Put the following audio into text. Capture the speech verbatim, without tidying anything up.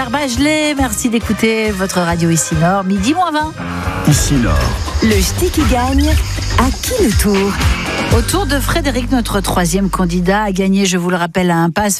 Bachelet, merci d'écouter votre radio Ici Nord, midi moins vingt. Ici Nord. Le ch'ti qui gagne, à qui le tour ? Au tour de Frédéric, notre troisième candidat, a gagné, je vous le rappelle, un pass